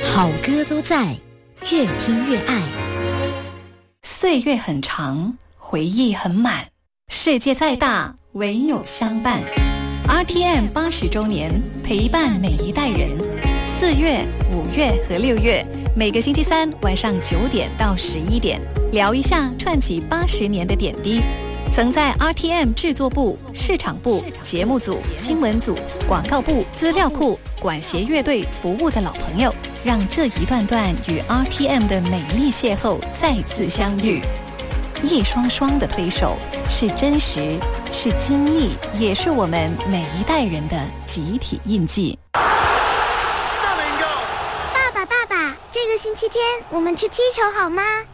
好歌都在，越听越爱。 岁月很长，回忆很满，世界再大，唯有相伴。RTM 80周年，陪伴每一代人。4月、5月和6月，每个星期三晚上9点到11点，聊一下串起80年的点滴。曾在 RTM 制作部、市场部、节目组、新闻组、广告部、资料库、管弦乐队服务的老朋友，让这一段段与 RTM 的美丽邂逅再次相遇。一双双的推手，是真实，是经历，也是我们每一代人的集体印记。 爸爸，这个星期天我们去踢球好吗？